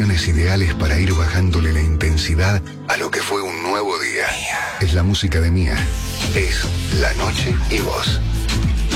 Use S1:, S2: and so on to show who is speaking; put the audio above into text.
S1: canciones ideales para ir bajándole la intensidad a lo que fue un nuevo día. Es la música de Mía. Es La Noche y Vos.